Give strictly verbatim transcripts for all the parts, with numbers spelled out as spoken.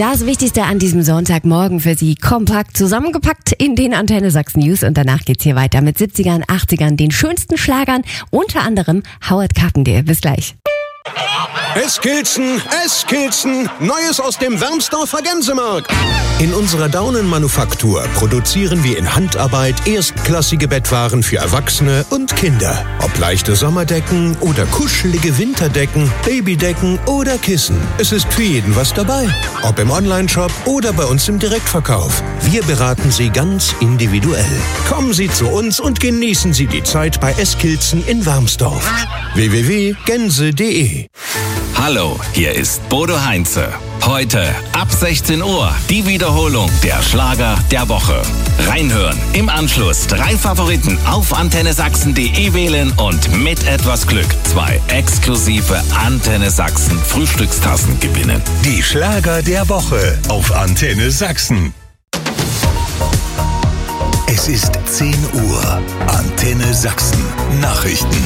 Das Wichtigste an diesem Sonntagmorgen für Sie kompakt zusammengepackt in den Antenne Sachsen News. Und danach geht's hier weiter mit siebzigern, achtzigern, den schönsten Schlagern, unter anderem Howard Carpendale. Bis gleich. Eskilzen, Eskilzen, Neues aus dem Wermsdorfer Gänsemarkt. In unserer Daunenmanufaktur produzieren wir in Handarbeit erstklassige Bettwaren für Erwachsene und Kinder. Ob leichte Sommerdecken oder kuschelige Winterdecken, Babydecken oder Kissen. Es ist für jeden was dabei. Ob im Onlineshop oder bei uns im Direktverkauf. Wir beraten Sie ganz individuell. Kommen Sie zu uns und genießen Sie die Zeit bei Eskilzen in Wermsdorf. w w w punkt gänse punkt de Hallo, hier ist Bodo Heinze. Heute ab sechzehn Uhr die Wiederholung der Schlager der Woche. Reinhören, im Anschluss drei Favoriten auf antenne sachsen punkt de wählen und mit etwas Glück zwei exklusive Antenne Sachsen Frühstückstassen gewinnen. Die Schlager der Woche auf Antenne Sachsen. Es ist zehn Uhr. Antenne Sachsen. Nachrichten.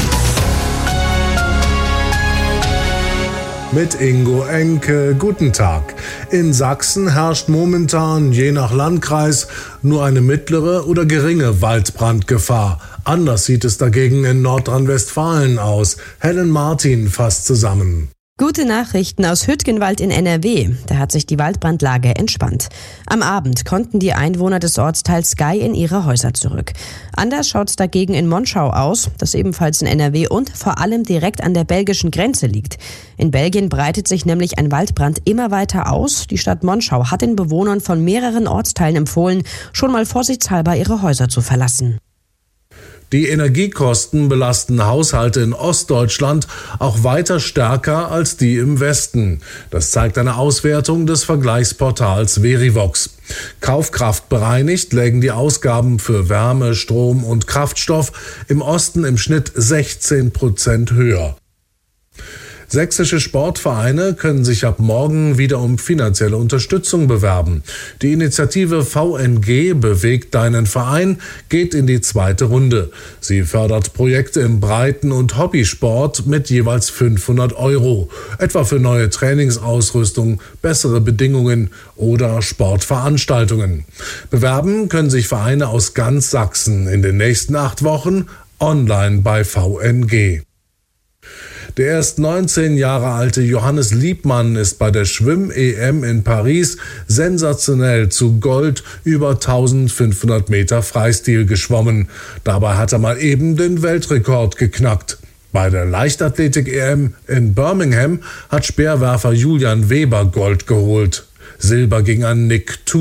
Mit Ingo Enke, guten Tag. In Sachsen herrscht momentan, je nach Landkreis, nur eine mittlere oder geringe Waldbrandgefahr. Anders sieht es dagegen in Nordrhein-Westfalen aus. Helen Martin fasst zusammen. Gute Nachrichten aus Hüttgenwald in N R W. Da hat sich die Waldbrandlage entspannt. Am Abend konnten die Einwohner des Ortsteils Gei in ihre Häuser zurück. Anders schaut's dagegen in Monschau aus, das ebenfalls in N R W und vor allem direkt an der belgischen Grenze liegt. In Belgien breitet sich nämlich ein Waldbrand immer weiter aus. Die Stadt Monschau hat den Bewohnern von mehreren Ortsteilen empfohlen, schon mal vorsichtshalber ihre Häuser zu verlassen. Die Energiekosten belasten Haushalte in Ostdeutschland auch weiter stärker als die im Westen. Das zeigt eine Auswertung des Vergleichsportals Verivox. Kaufkraft bereinigt lägen die Ausgaben für Wärme, Strom und Kraftstoff im Osten im Schnitt sechzehn Prozent höher. Sächsische Sportvereine können sich ab morgen wieder um finanzielle Unterstützung bewerben. Die Initiative V N G Bewegt deinen Verein geht in die zweite Runde. Sie fördert Projekte im Breiten- und Hobbysport mit jeweils fünfhundert Euro, etwa für neue Trainingsausrüstung, bessere Bedingungen oder Sportveranstaltungen. Bewerben können sich Vereine aus ganz Sachsen in den nächsten acht Wochen online bei V N G. Der erst neunzehn Jahre alte Johannes Liebmann ist bei der Schwimm-E M in Paris sensationell zu Gold über eintausendfünfhundert Meter Freistil geschwommen. Dabei hat er mal eben den Weltrekord geknackt. Bei der Leichtathletik-E M in Birmingham hat Speerwerfer Julian Weber Gold geholt. Silber ging an Nick